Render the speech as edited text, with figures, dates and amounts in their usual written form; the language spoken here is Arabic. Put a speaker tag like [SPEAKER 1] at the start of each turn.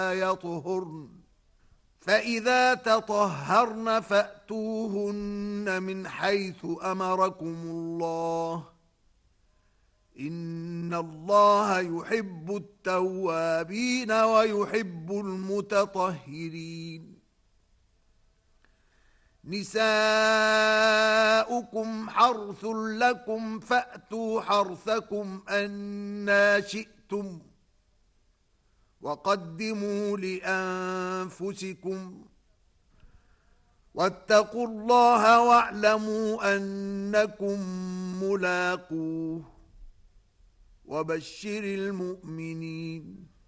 [SPEAKER 1] يطهرن فإذا تطهرن فأتوهن من حيث أمركم الله إن الله يحب التوابين ويحب المتطهرين نساؤكم حرث لكم فأتوا حرثكم أنى شئتم وقدموا لأنفسكم واتقوا الله واعلموا أنكم ملاقوه وبشر المؤمنين